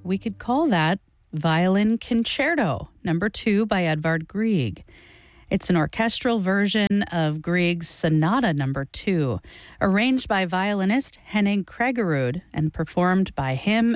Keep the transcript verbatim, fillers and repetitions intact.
we could call that Violin Concerto, number two by Edvard Grieg. It's an orchestral version of Grieg's Sonata number two, arranged by violinist Henning Kregerud and performed by him